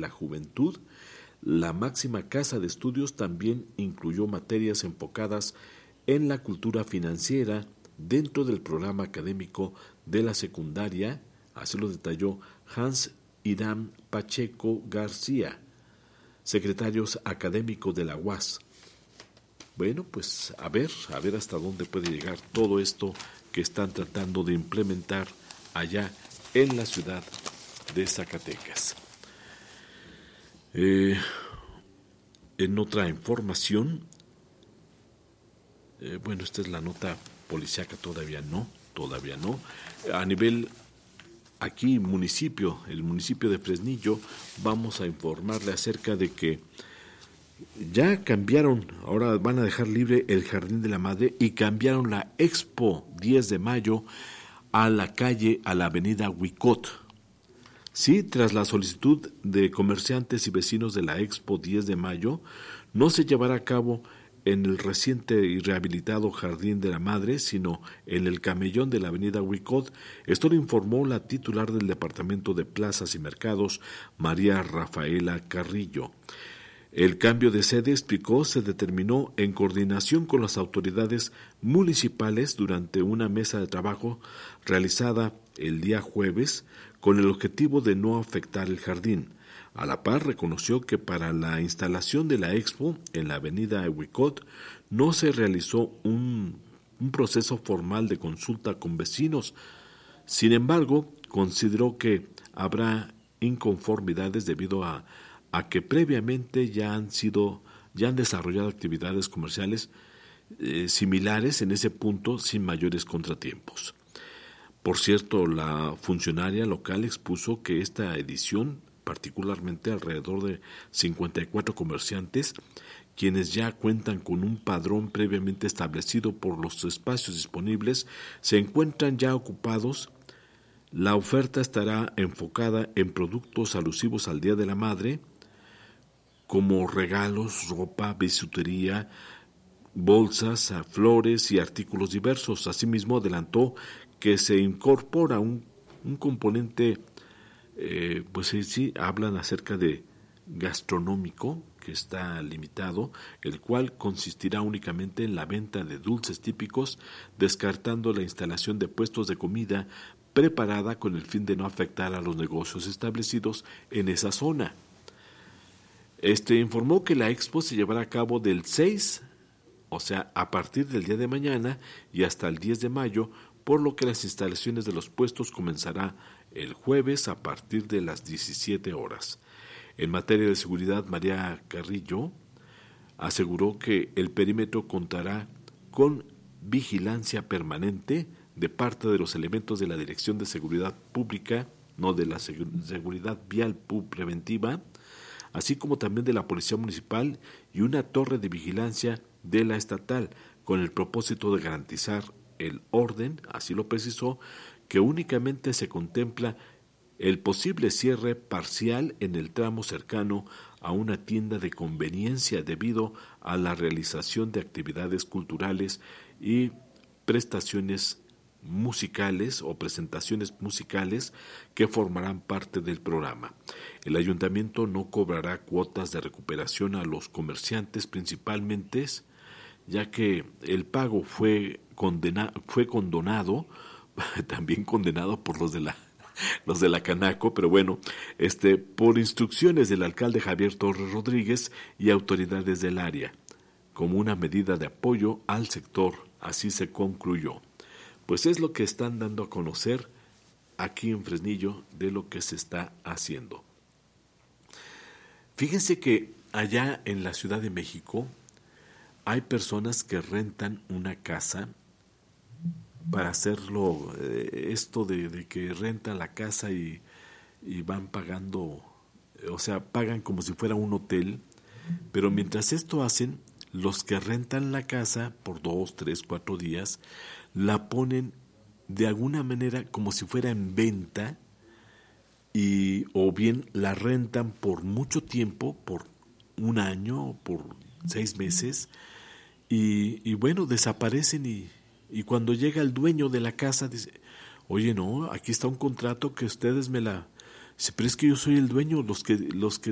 la Juventud, la máxima casa de estudios también incluyó materias enfocadas en la cultura financiera dentro del programa académico de la secundaria, así lo detalló Hans Irán Pacheco García, secretario académico de la UAS. Bueno, pues a ver hasta dónde puede llegar todo esto que están tratando de implementar allá en la ciudad de Zacatecas. En otra información, bueno, esta es la nota policíaca, todavía no. A nivel aquí el municipio de Fresnillo, vamos a informarle acerca de que ya cambiaron, ahora van a dejar libre el Jardín de la Madre y cambiaron la Expo 10 de mayo a la avenida Huicot. Sí, tras la solicitud de comerciantes y vecinos de la Expo 10 de mayo, no se llevará a cabo en el reciente y rehabilitado Jardín de la Madre, sino en el camellón de la avenida Huicot. Esto lo informó la titular del Departamento de Plazas y Mercados, María Rafaela Carrillo. El cambio de sede, explicó, se determinó en coordinación con las autoridades municipales durante una mesa de trabajo realizada el día jueves con el objetivo de no afectar el jardín. A la par, reconoció que para la instalación de la expo en la avenida Huicot no se realizó un proceso formal de consulta con vecinos. Sin embargo, consideró que habrá inconformidades debido a que previamente ya han desarrollado actividades comerciales similares en ese punto sin mayores contratiempos. Por cierto, la funcionaria local expuso que esta edición, particularmente alrededor de 54 comerciantes, quienes ya cuentan con un padrón previamente establecido por los espacios disponibles, se encuentran ya ocupados. La oferta estará enfocada en productos alusivos al Día de la Madre, como regalos, ropa, bisutería, bolsas, flores y artículos diversos. Asimismo, adelantó que se incorpora un componente, pues sí, hablan acerca de gastronómico, que está limitado, el cual consistirá únicamente en la venta de dulces típicos, descartando la instalación de puestos de comida preparada con el fin de no afectar a los negocios establecidos en esa zona. Informó que la expo se llevará a cabo del 6, o sea, a partir del día de mañana y hasta el 10 de mayo, por lo que las instalaciones de los puestos comenzará el jueves a partir de las 17 horas. En materia de seguridad, María Carrillo aseguró que el perímetro contará con vigilancia permanente de parte de los elementos de la Dirección de Seguridad Pública, no de la Seguridad Vial Preventiva, así como también de la Policía Municipal y una torre de vigilancia de la estatal, con el propósito de garantizar el orden, así lo precisó, que únicamente se contempla el posible cierre parcial en el tramo cercano a una tienda de conveniencia debido a la realización de actividades culturales y prestaciones musicales o presentaciones musicales que formarán parte del programa. El ayuntamiento no cobrará cuotas de recuperación a los comerciantes principalmente, ya que el pago fue condonado, también condenado por los de la Canaco, pero bueno, por instrucciones del alcalde Javier Torres Rodríguez y autoridades del área, como una medida de apoyo al sector, así se concluyó. Pues es lo que están dando a conocer aquí en Fresnillo de lo que se está haciendo. Fíjense que allá en la Ciudad de México hay personas que rentan una casa para hacerlo, esto de que rentan la casa y van pagando, o sea, pagan como si fuera un hotel, pero mientras esto hacen, los que rentan la casa por 2, 3, 4 días, la ponen de alguna manera como si fuera en venta, o bien la rentan por mucho tiempo, por un año o por 6 meses, y bueno, desaparecen y cuando llega el dueño de la casa dice, oye, no, aquí está un contrato que ustedes me la... Pero es que yo soy el dueño, los que